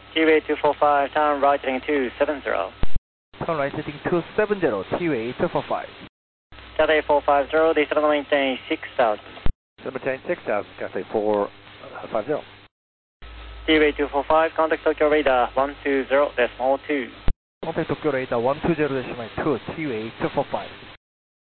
T-Way 245, turn right heading 270. Turn right heading 270, T-Way 245. Cathay 450, descend maintain 6000. Maintain 6000, Cathay 450. T-Way 245, contact Tokyo radar 120.2. Contact Tokyo radar 120.2, T-Way 245.